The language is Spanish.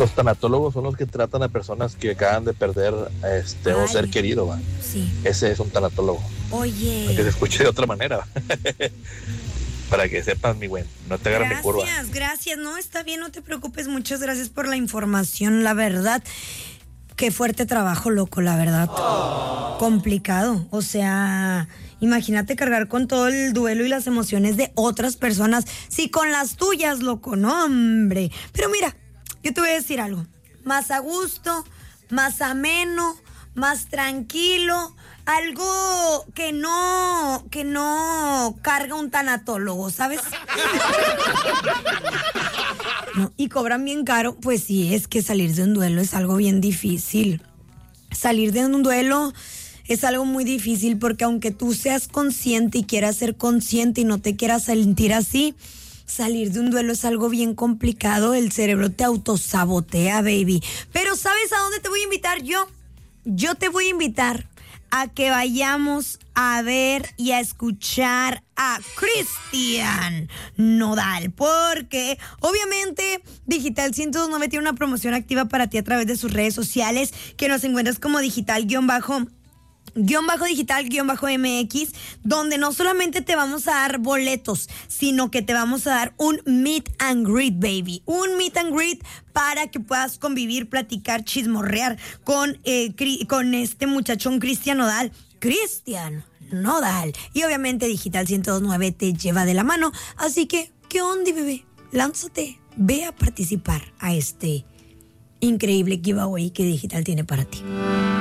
Los tanatólogos son los que tratan a personas que acaban de perder o ser querido, ¿va? Sí. Ese es un tanatólogo. Oye. Para que se escuche de otra manera, ¿va? Para que sepas, mi güey, no te agarres mi curva. Gracias, no, está bien, no te preocupes, muchas gracias por la información, la verdad. Qué fuerte trabajo, loco, la verdad. Complicado, o sea, imagínate cargar con todo el duelo y las emociones de otras personas, sí, con las tuyas, loco, no, hombre. Pero mira, yo te voy a decir algo, más a gusto, más ameno, más tranquilo, algo que no carga un tanatólogo, ¿sabes? No, y cobran bien caro, pues sí, es que salir de un duelo es algo bien difícil. Salir de un duelo es algo muy difícil porque aunque tú seas consciente y quieras ser consciente y no te quieras sentir así, salir de un duelo es algo bien complicado. El cerebro te autosabotea, baby. Pero ¿sabes a dónde te voy a invitar yo? Yo te voy a invitar a que vayamos a ver y a escuchar a Cristian Nodal, porque obviamente Digital 109 tiene una promoción activa para ti a través de sus redes sociales, que nos encuentras como digital-MX, donde no solamente te vamos a dar boletos, sino que te vamos a dar un meet and greet, baby. Un meet and greet para que puedas convivir, platicar, chismorrear con este muchachón Cristian Nodal. Cristian Nodal. Y obviamente Digital 109 te lleva de la mano. Así que, ¿qué onda, bebé? Lánzate, ve a participar a este increíble giveaway que Digital tiene para ti.